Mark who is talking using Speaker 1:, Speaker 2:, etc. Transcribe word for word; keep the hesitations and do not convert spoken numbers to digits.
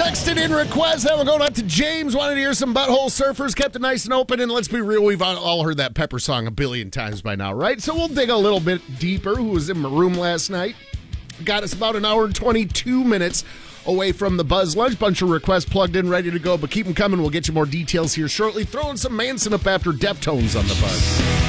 Speaker 1: texted in requests. Now we're going out to James. Wanted to hear some Butthole Surfers. Kept it nice and open. And let's be real, we've all heard that Pepper song a billion times by now, right? So we'll dig a little bit deeper. Who was in my room last night? Got us about an hour and twenty-two minutes away from the Buzz Lunch. Bunch of requests plugged in, ready to go. But keep them coming. We'll get you more details here shortly. Throwing some Manson up after Deftones on the Buzz.